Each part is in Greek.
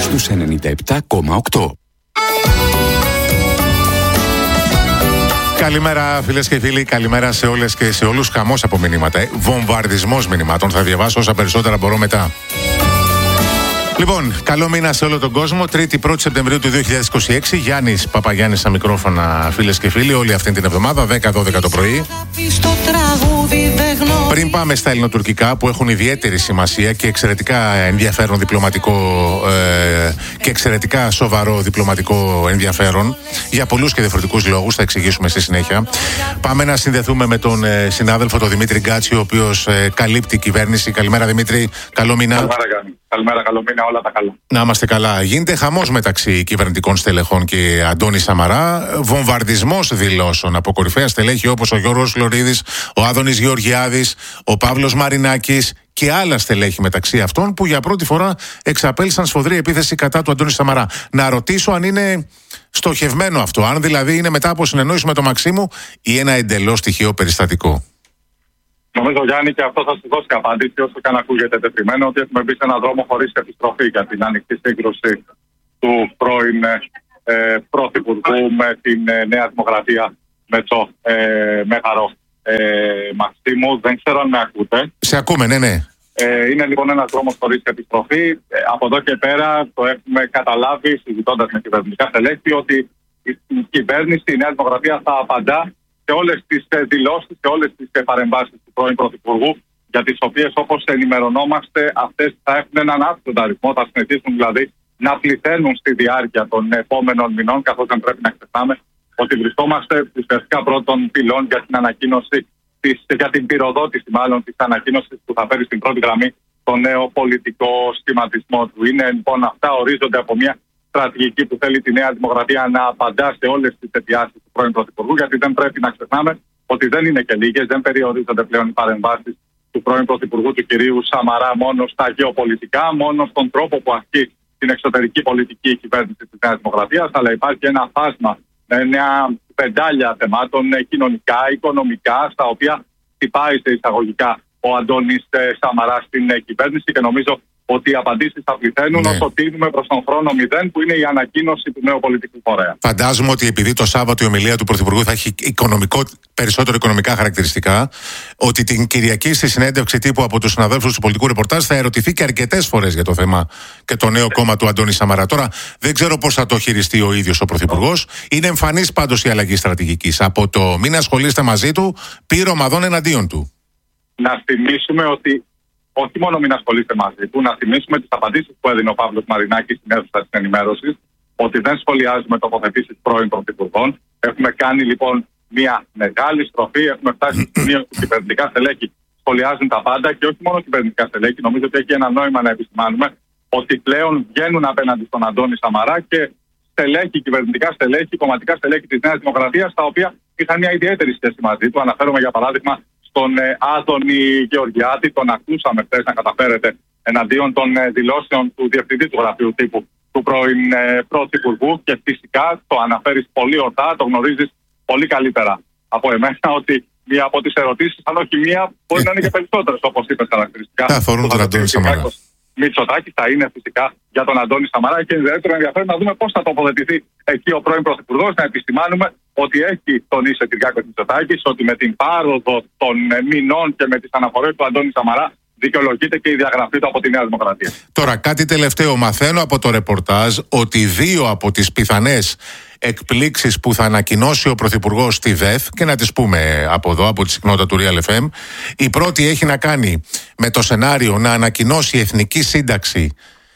στους 97,8. Καλημέρα φίλες και φίλοι, καλημέρα σε όλες και σε όλους. Χαμός από μηνύματα, βομβαρδισμός μηνυμάτων. Θα διαβάσω όσα περισσότερα μπορώ μετά. Λοιπόν, καλό μήνα σε όλο τον κόσμο. 1η Σεπτεμβρίου του 2026. Γιάννης Παπαγιάννης στα μικρόφωνα, φίλες και φίλοι, όλη αυτή την εβδομάδα, 10-12 το πρωί. Πριν πάμε στα ελληνοτουρκικά που έχουν ιδιαίτερη σημασία και εξαιρετικά ενδιαφέρον διπλωματικό και εξαιρετικά σοβαρό διπλωματικό ενδιαφέρον για πολλούς και διαφορετικούς λόγους, θα εξηγήσουμε στη συνέχεια. Πάμε να συνδεθούμε με τον συνάδελφο τον Δημήτρη Γκάτση, ο οποίος καλύπτει κυβέρνηση. Καλημέρα Δημήτρη, καλό μήνα. Καλημέρα, καλό μήνα, όλα τα καλά. Να είμαστε καλά. Γίνεται χαμός μεταξύ κυβερνητικών στελεχών και Αντώνη Σαμαρά. Βομβαρδισμός δηλώσεων από κορυφαία στελέχη όπως ο Γιώργος Λωρίδης, ο Άδωνης Γεωργιάδης, ο Παύλος Μαρινάκης και άλλα στελέχη μεταξύ αυτών που για πρώτη φορά εξαπέλυσαν σφοδρή επίθεση κατά του Αντώνη Σαμαρά. Να ρωτήσω αν είναι στοχευμένο αυτό, αν δηλαδή είναι μετά από συνεννόηση με τον Μαξίμου ή ένα εντελώς τυχαίο περιστατικό. Νομίζω, Γιάννη, και αυτό θα σου δώσει απάντηση, όσο και αν ακούγεται τεθειμένο, ότι έχουμε μπει σε έναν δρόμο χωρίς επιστροφή για την ανοιχτή σύγκρουση του πρώην πρωθυπουργού με την Νέα Δημοκρατία, με το Μέγαρο Μαξίμου. Δεν ξέρω αν με ακούτε. Σε ακούμε, ναι. Είναι λοιπόν ένας δρόμος χωρίς επιστροφή. Από εδώ και πέρα το έχουμε καταλάβει, συζητώντας με κυβερνητικά στελέχη, ότι η κυβέρνηση, η Νέα Δημοκρατία θα απαντά σε όλες τις δηλώσεις, σε όλες τις παρεμβάσεις του πρώην Πρωθυπουργού, για τις οποίες, όπως ενημερωνόμαστε, αυτές θα έχουν έναν άσχετο αριθμό, θα συνεχίσουν δηλαδή να πληθαίνουν στη διάρκεια των επόμενων μηνών, καθώς δεν πρέπει να ξεχνάμε ότι βρισκόμαστε ουσιαστικά πρώτων πυλών για την ανακοίνωση, για την πυροδότηση μάλλον της ανακοίνωσης που θα φέρει στην πρώτη γραμμή το νέο πολιτικό σχηματισμό του. Είναι λοιπόν αυτά, ορίζονται από μια στρατηγική που θέλει τη Νέα Δημοκρατία να απαντά σε όλες τις αιτιάσεις του πρώην Πρωθυπουργού, γιατί δεν πρέπει να ξεχνάμε ότι δεν είναι και λίγες, δεν περιορίζονται πλέον οι παρεμβάσεις του πρώην Πρωθυπουργού του κυρίου Σαμαρά μόνο στα γεωπολιτικά, μόνο στον τρόπο που ασκεί την εξωτερική πολιτική κυβέρνηση της Νέας Δημοκρατίας, αλλά υπάρχει ένα φάσμα, μια πεντάλια θεμάτων κοινωνικά, οικονομικά, στα οποία χτυπάει σε εισαγωγικά ο Αντώνης Σαμαρά στην κυβέρνηση και νομίζω ότι οι απαντήσεις θα πληθαίνουν όσο τίνουμε προς τον χρόνο 0, που είναι η ανακοίνωση του νέου πολιτικού φορέα. Φαντάζομαι ότι επειδή το Σάββατο η ομιλία του Πρωθυπουργού θα έχει περισσότερο οικονομικά χαρακτηριστικά, ότι την Κυριακή στη συνέντευξη τύπου από τους συναδέλφους του πολιτικού ρεπορτάζ θα ερωτηθεί και αρκετές φορές για το θέμα και το νέο κόμμα του Αντώνη Σαμαρά. Τώρα δεν ξέρω πώς θα το χειριστεί ο ίδιος ο Πρωθυπουργός. Είναι εμφανής πάντως η αλλαγή στρατηγικής. Από το μην ασχολείστε μαζί του, πήρε ομαδών εναντίον του. Να θυμίσουμε ότι όχι μόνο μην ασχολείστε μαζί του, να θυμίσουμε τις απαντήσεις που έδινε ο Παύλος Μαρινάκης στην αίθουσα της ενημέρωσης, ότι δεν σχολιάζουμε τοποθετήσεις πρώην πρωθυπουργών. Έχουμε κάνει λοιπόν μια μεγάλη στροφή, έχουμε φτάσει στο σημείο που κυβερνητικά στελέχη σχολιάζουν τα πάντα και όχι μόνο κυβερνητικά στελέχη. Νομίζω ότι έχει ένα νόημα να επισημάνουμε ότι πλέον βγαίνουν απέναντι στον Αντώνη Σαμαρά και στελέχη, κυβερνητικά στελέχη, κομματικά στελέχη της Νέας Δημοκρατίας, τα οποία είχαν μια ιδιαίτερη σχέση μαζί του. Αναφέρομαι για παράδειγμα τον Άδωνη Γεωργιάδη, τον ακούσαμε χθες να καταφέρεται εναντίον των δηλώσεων του Διευθυντή του Γραφείου Τύπου του πρώην Πρωθυπουργού και φυσικά το αναφέρεις πολύ ορθά, το γνωρίζεις πολύ καλύτερα από εμένα ότι μία από τις ερωτήσεις, αν όχι μία, μπορεί να είναι και περισσότερες, όπως είπες χαρακτηριστικά. Θα αφορούν τον Αντώνη Σαμαρά. Μητσοτάκης θα είναι φυσικά για τον Αντώνη Σαμαρά και ιδιαίτερα ενδιαφέρον να δούμε πώς θα τοποθετηθεί εκεί ο πρώην Πρωθυπουργός. Να επισημάνουμε ότι έχει τονίσει ο Κυριάκος Μητσοτάκης ότι με την πάροδο των μηνών και με τις αναφορές του Αντώνη Σαμαρά δικαιολογείται και η διαγραφή του από τη Νέα Δημοκρατία. Τώρα, κάτι τελευταίο. Μαθαίνω από το ρεπορτάζ ότι δύο από τις πιθανές εκπλήξεις που θα ανακοινώσει ο Πρωθυπουργός στη ΔΕΘ, και να τις πούμε από εδώ, από τη συχνότητα του Real FM, η πρώτη έχει να κάνει με το σενάριο να ανακοινώσει η Εθνική Σύνταξη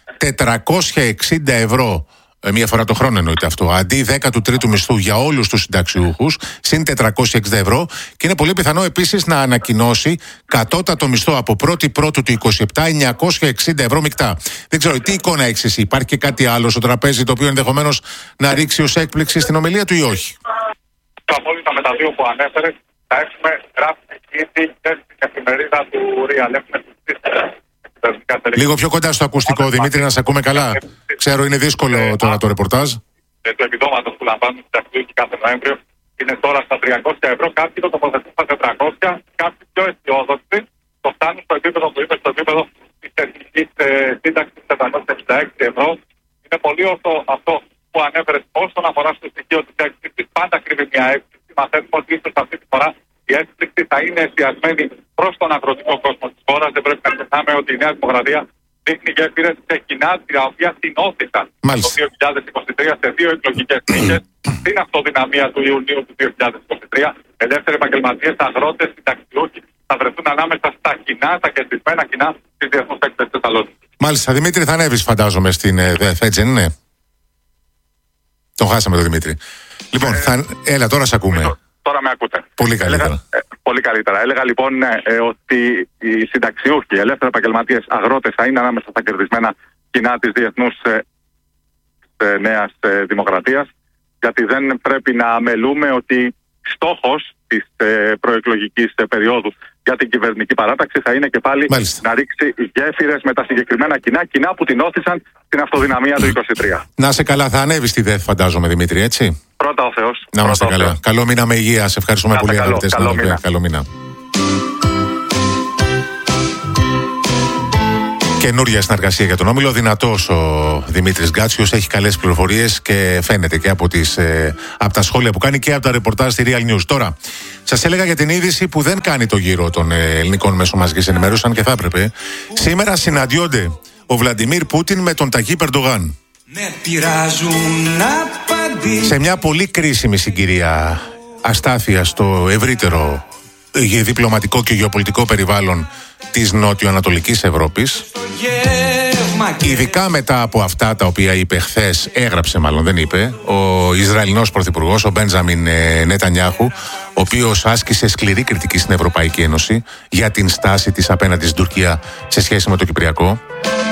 460 ευρώ μία φορά το χρόνο, εννοείται αυτό, αντί 13ου μισθού για όλους τους συνταξιούχους, συν 460 ευρώ, και είναι πολύ πιθανό επίσης να ανακοινώσει κατώτατο μισθό από 1η Πρώτου του 27 960 ευρώ μεικτά. Δεν ξέρω τι εικόνα έχεις εσύ, υπάρχει και κάτι άλλο στο τραπέζι το οποίο ενδεχομένως να ρίξει ως έκπληξη στην ομιλία του ή όχι? Απόλυτα με τα δύο που ανέφερες, θα έχουμε γράψει ήδη και στην εφημερίδα του Real. Λίγο πιο κοντά στο ακουστικό, Δημήτρη, να σε ακούμε καλά. Ξέρω είναι δύσκολο τώρα το ρεπορτάζ. Το επιδόματος που λαμβάνουν συνταξιούχοι κάθε Νοέμβριο είναι τώρα στα 300 ευρώ. Κάποιοι το τοποθετούν στα 400, κάποιοι πιο αισιόδοξοι το φτάνουν στο επίπεδο που είπε, στο επίπεδο της εθνικής σύνταξης 466 ευρώ. Είναι πολύ ορθό αυτό που ανέφερε όσον αφορά στο στοιχείο της έκπληξης. Πάντα κρύβει μια έκπληξη. Μαθαίνουμε ότι ίσως αυτή τη φορά η έκπληξη θα είναι εστιασμένη προς τον αγροτικό κόσμο της χώρας. Δεν πρέπει να ξεχνάμε ότι η Νέα Δημοκρατία δείχνει γέφυρες σε κοινά τα οποία συνόθησαν το 2023 σε 2 εκλογικές νίκες. Στην αυτοδυναμία του Ιουνίου του 2023, ελεύθεροι επαγγελματίες, αγρότες, συνταξιούχοι θα βρεθούν ανάμεσα στα κοινά, τα κερδισμένα κοινά της Διεθνούς Έκθεσης Θεσσαλονίκης. Μάλιστα, Δημήτρη, θα ανέβεις φαντάζομαι στην ΔΕΘ, έτσι δεν είναι? Τον χάσαμε τον Δημήτρη. Λοιπόν, έλα, τώρα σε ακούμε. Τώρα με ακούτε. Πολύ καλύτερα. Πολύ καλύτερα. Έλεγα λοιπόν ότι οι συνταξιούχοι, οι ελεύθεροι επαγγελματίες, αγρότες θα είναι ανάμεσα στα κερδισμένα κοινά της Διεθνούς Νέας Δημοκρατίας, γιατί δεν πρέπει να αμελούμε ότι στόχος της προεκλογικής περίοδου για την κυβερνητική παράταξη θα είναι και πάλι να ρίξει γέφυρες με τα συγκεκριμένα κοινά που την όθησαν στην αυτοδυναμία του 2023. Να σε καλά, θα ανέβει στη ΔΕΘ, φαντάζομαι, Δημήτρη, έτσι. Πρώτα ο Θεός. Να είμαστε καλά. Καλό μήνα με υγεία. Σε ευχαριστούμε πολύ, αγαπητές συνάδελφοι. Καλό μήνα. Καινούργια συνεργασία για τον Όμιλο. Δυνατός ο Δημήτρης Γκάτσιος. Έχει καλές πληροφορίες και φαίνεται και από τα σχόλια που κάνει και από τα ρεπορτάζ στη Real News. Τώρα, σας έλεγα για την είδηση που δεν κάνει το γύρο των ελληνικών μέσων μαζικής ενημέρωσης, αν και θα έπρεπε. Σήμερα συναντιόνται ο Βλαντιμίρ Πούτιν με τον Ταγίπ Ερντογάν. Σε μια πολύ κρίσιμη συγκυρία αστάθεια στο ευρύτερο διπλωματικό και γεωπολιτικό περιβάλλον της νότιο-ανατολικής Ευρώπης, ειδικά μετά από αυτά τα οποία είπε χθες, έγραψε μάλλον, δεν είπε, ο Ισραηλινός Πρωθυπουργός, ο Μπέντζαμιν Νετανιάχου, ο οποίος άσκησε σκληρή κριτική στην Ευρωπαϊκή Ένωση για την στάση της απέναντι στην Τουρκία σε σχέση με το Κυπριακό,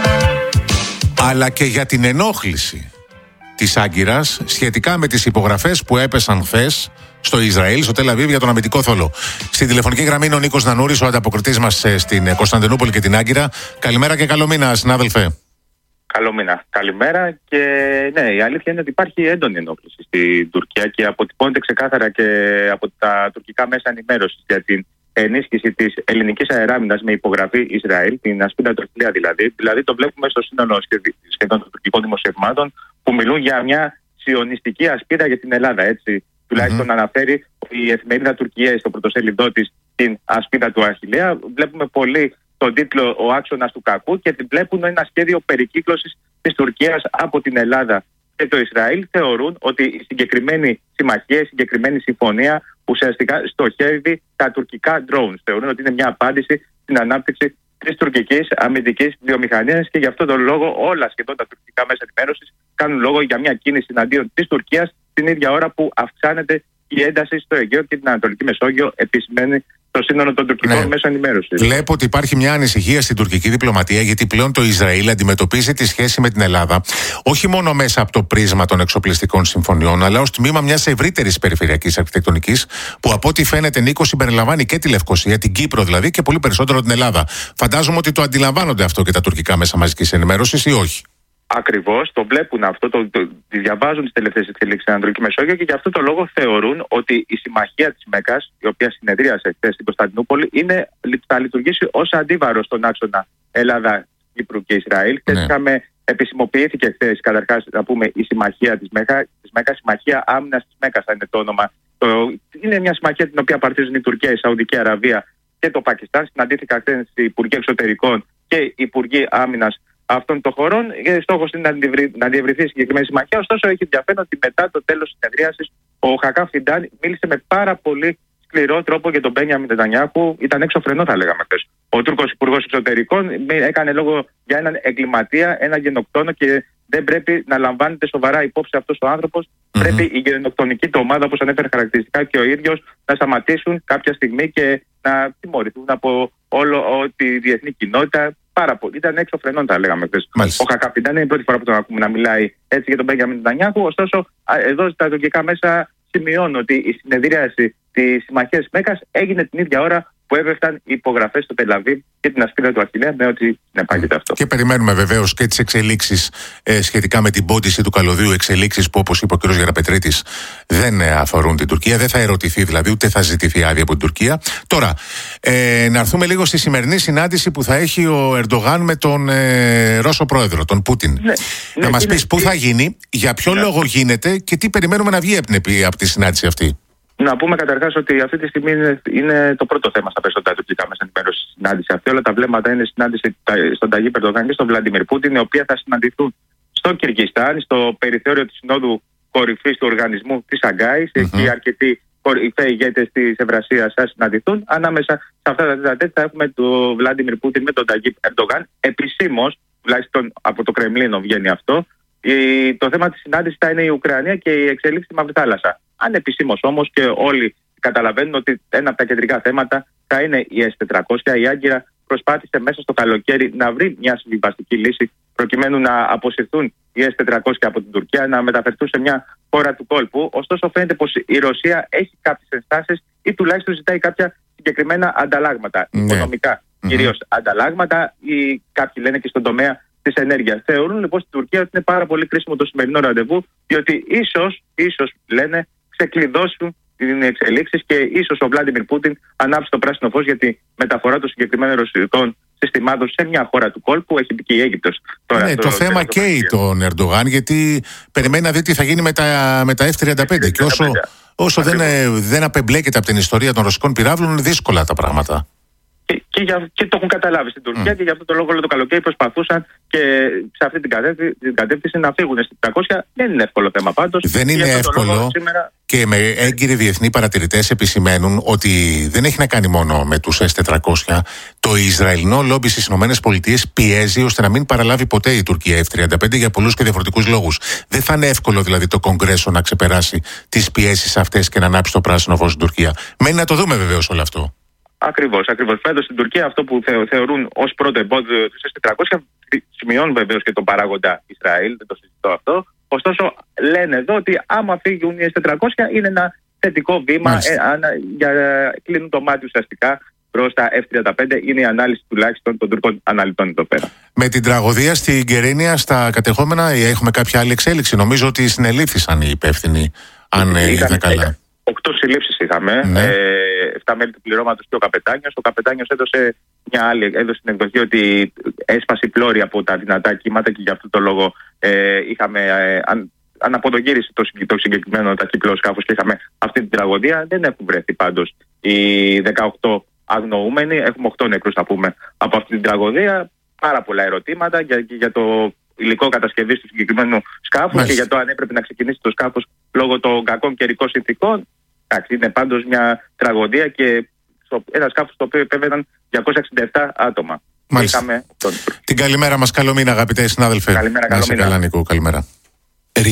αλλά και για την ενόχληση της Άγκυρας σχετικά με τις υπογραφές που έπεσαν χθες στο Ισραήλ, στο Τελ Αβίβ, για τον αμυντικό θόλο. Στην τηλεφωνική γραμμή είναι ο Νίκος Νανούρης, ο ανταποκριτής μας στην Κωνσταντινούπολη και την Άγκυρα. Καλημέρα και καλό μήνα, συνάδελφε. Καλό μήνα. Καλημέρα. Και ναι, η αλήθεια είναι ότι υπάρχει έντονη ενόχληση στην Τουρκία και αποτυπώνεται ξεκάθαρα και από τα τουρκικά μέσα ενημέρωσης για την ενίσχυση της ελληνικής αεράμινας με υπογραφή Ισραήλ, την ασπίδα τροχιλέα δηλαδή. Δηλαδή το βλέπουμε στο σύνολο σχεδόν των τουρκικών δημοσιευμάτων που μιλούν για μια σιωνιστική ασπίδα για την Ελλάδα. Έτσι, τουλάχιστον αναφέρει η εφημερίδα Τουρκία στο πρωτοσέλιδό της την ασπίδα του Αχιλλέα. Βλέπουμε πολύ τον τίτλο «Ο άξονας του κακού» και βλέπουν ένα σχέδιο περικύκλωσης της Τουρκίας από την Ελλάδα και το Ισραήλ. Θεωρούν ότι η συγκεκριμένη συμμαχία, η συγκεκριμένη συμφωνία ουσιαστικά στοχεύει τα τουρκικά drones. Θεωρούν ότι είναι μια απάντηση στην ανάπτυξη της τουρκικής αμυντικής βιομηχανίας και γι' αυτόν τον λόγο όλα σχεδόν τα τουρκικά μέσα ενημέρωσης κάνουν λόγο για μια κίνηση εναντίον της Τουρκίας την ίδια ώρα που αυξάνεται η ένταση στο Αιγαίο και την Ανατολική Μεσόγειο, επισημαίνει το σύνολο των τουρκικών μέσων ενημέρωσης. Βλέπω ότι υπάρχει μια ανησυχία στην τουρκική διπλωματία, γιατί πλέον το Ισραήλ αντιμετωπίζει τη σχέση με την Ελλάδα όχι μόνο μέσα από το πρίσμα των εξοπλιστικών συμφωνιών, αλλά ως τμήμα μιας ευρύτερης περιφερειακής αρχιτεκτονικής, που από ό,τι φαίνεται, Νίκο, συμπεριλαμβάνει και τη Λευκοσία, την Κύπρο δηλαδή, και πολύ περισσότερο την Ελλάδα. Φαντάζομαι ότι το αντιλαμβάνονται αυτό και τα τουρκικά μέσα μαζικής ενημέρωσης, ή όχι? Ακριβώς, το βλέπουν αυτό, διαβάζουν τις τελευταίες εξελίξεις στην Ανατολική Μεσόγειο και γι' αυτό το λόγο θεωρούν ότι η συμμαχία της Μέκκας, η οποία συνεδρίασε χθες στην Κωνσταντινούπολη, θα λειτουργήσει ως αντίβαρο στον άξονα Ελλάδα, Κύπρου και Ισραήλ. Ναι. Επισημοποιήθηκε χθες, καταρχάς, να πούμε, η συμμαχία της Μέκκας, συμμαχία άμυνας της Μέκκας θα είναι το όνομα. Είναι μια συμμαχία την οποία παρτίζουν η Τουρκία, η Σαουδική Αραβία και το Πακιστάν. Συναντήθηκαν χθες οι Υπουργοί Εξωτερικών και οι Υπουργοί Άμυνας αυτών των χωρών. Στόχος είναι να διευρυθεί η συγκεκριμένη συμμαχία. Ωστόσο, έχει ενδιαφέρον ότι μετά το τέλος της συνεδρίασης, ο Χακάν Φιντάν μίλησε με πάρα πολύ σκληρό τρόπο για τον Μπένιαμιν Νετανιάχου. Ήταν έξω φρενό, θα λέγαμε χθες. Ο Τούρκος Υπουργός Εξωτερικών έκανε λόγο για έναν εγκληματία, έναν γενοκτόνο και δεν πρέπει να λαμβάνεται σοβαρά υπόψη αυτός ο άνθρωπος. Πρέπει η γενοκτονική του ομάδα, όπως ανέφερε χαρακτηριστικά και ο ίδιος, να σταματήσουν κάποια στιγμή και να τιμωρηθούν από όλη τη διεθνή κοινότητα. Πάρα πολύ. Ήταν έξω φρενών, τα λέγαμε χθες. Ο Χακαπιντάν είναι η πρώτη φορά που τον ακούμε να μιλάει έτσι για τον Μπένιαμιν Νετανιάχου. Ωστόσο, εδώ στα τουρκικά μέσα σημειώνω ότι η συνεδρίαση της συμμαχίας Μέκκας έγινε την ίδια ώρα που έπεφταν υπογραφές στο Τελαβίβ και την ασπίδα του Αχιλλέα με ό,τι συνεπάγεται αυτό. Και περιμένουμε βεβαίως και τις εξελίξεις σχετικά με την πόντιση του καλωδίου. Εξελίξεις που, όπως είπε ο κ. Γεραπετρίτης, δεν αφορούν την Τουρκία. Δεν θα ερωτηθεί δηλαδή, ούτε θα ζητηθεί άδεια από την Τουρκία. Τώρα, να έρθουμε λίγο στη σημερινή συνάντηση που θα έχει ο Ερντογάν με τον Ρώσο πρόεδρο, τον Πούτιν. Να μας πεις πού θα γίνει, για ποιο λόγο γίνεται και τι περιμένουμε να βγει από τη συνάντηση αυτή. Να πούμε καταρχάς ότι αυτή τη στιγμή είναι το πρώτο θέμα στα περισσότερα τουρκικά μέσα ενημέρωση στη συνάντηση αυτή. Όλα τα βλέμματα είναι συνάντηση στον Ταγίπ Ερντογάν και στον Βλάντιμιρ Πούτιν, οι οποίοι θα συναντηθούν στο Κυργιστάν, στο περιθώριο της Συνόδου Κορυφής του Οργανισμού της Σαγκάης. Εκεί αρκετοί κορυφαίοι ηγέτες της Ευρασίας θα συναντηθούν. Ανάμεσα σε αυτά τα τέτοια θα έχουμε τον Βλάντιμιρ Πούτιν με τον Ταγίπ Ερντογάν. Επισήμως, τουλάχιστον από το Κρεμλίνο βγαίνει αυτό. Το θέμα της συνάντησης θα είναι η Ουκρανία και η εξέλιξη στη Μαύρη Θάλασσα. Ανεπισήμως όμως, και όλοι καταλαβαίνουν ότι ένα από τα κεντρικά θέματα θα είναι η S-400. Η Άγκυρα προσπάθησε μέσα στο καλοκαίρι να βρει μια συμβιβαστική λύση προκειμένου να αποσυρθούν οι S-400 από την Τουρκία, να μεταφερθούν σε μια χώρα του κόλπου. Ωστόσο, φαίνεται πως η Ρωσία έχει κάποιες ενστάσεις ή τουλάχιστον ζητάει κάποια συγκεκριμένα ανταλλάγματα, οικονομικά κυρίως ανταλλάγματα, ή κάποιοι λένε και στον τομέα της ενέργειας. Θεωρούν λοιπόν στην Τουρκία ότι είναι πάρα πολύ κρίσιμο το σημερινό ραντεβού, διότι ίσως λένε ξεκλειδώσουν την εξελίξεις και ίσως ο Βλάντιμιρ Πούτιν ανάψει το πράσινο φως για τη μεταφορά των συγκεκριμένων ρωσικών συστημάτων σε μια χώρα του κόλπου. Έχει μπει και η Αίγυπτος τώρα. Ναι, το θέμα καίει τον Ερντογάν, γιατί περιμένει να δει τι θα γίνει με τα F-35. Και όσο δεν απεμπλέκεται από την ιστορία των ρωσικών πυράβλων, είναι δύσκολα τα πράγματα. Και το έχουν καταλάβει στην Τουρκία και γι' αυτό το λόγο όλο το καλοκαίρι προσπαθούσαν και σε αυτή την κατεύθυνση να φύγουν στην 300. Δεν είναι εύκολο θέμα πάντως. Δεν είναι εύκολο σήμερα... και με έγκυροι διεθνεί παρατηρητές επισημαίνουν ότι δεν έχει να κάνει μόνο με τους S-400. Το Ισραηλινό λόμπι στις ΗΠΑ πιέζει ώστε να μην παραλάβει ποτέ η Τουρκία F-35 για πολλούς και διαφορετικούς λόγους. Δεν θα είναι εύκολο δηλαδή το Κογκρέσο να ξεπεράσει τις πιέσεις αυτές και να ανάψει το πράσινο φως στην Τουρκία. Μένει να το δούμε βεβαίως όλο αυτό. Ακριβώς. Φέτος στην Τουρκία αυτό που θεωρούν ως πρώτο εμπόδιο τους S-400 σημειώνουν βεβαίως και τον παράγοντα Ισραήλ, δεν το συζητώ αυτό. Ωστόσο λένε εδώ ότι άμα φύγουν οι S-400 είναι ένα θετικό βήμα, κλείνουν το μάτι ουσιαστικά προς τα F-35, είναι η ανάλυση τουλάχιστον των Τούρκων αναλυτών εδώ πέρα. Με την τραγωδία στην Κερίνια, στα κατεχόμενα, έχουμε κάποια άλλη εξέλιξη? Νομίζω ότι συνελήφθησαν οι υπεύθυνοι, αν είδα καλά. 8 συλλήψεις είχαμε, 7 μέλη του πληρώματος και ο καπετάνιος. Ο καπετάνιος έδωσε την εκδοχή ότι έσπασε η πλώρη από τα δυνατά κύματα και γι' αυτό το λόγο είχαμε αναποδογύριση το συγκεκριμένο ταχύπλο σκάφος και είχαμε αυτή την τραγωδία. Δεν έχουν βρεθεί πάντως οι 18 αγνοούμενοι. Έχουμε 8 νεκρούς να πούμε από αυτή την τραγωδία. Πάρα πολλά ερωτήματα για το υλικό κατασκευής του συγκεκριμένου σκάφους και για το αν έπρεπε να ξεκινήσει το σκάφος λόγω των κακών καιρικών συνθηκών. Είναι πάντως μια τραγωδία και ένα σκάφος στο οποίο επέβαιναν 267 άτομα. Την καλημέρα μας, καλό μήνα αγαπητέ συνάδελφε. Καλημέρα, καλό μήνα. Νίκο, καλημέρα.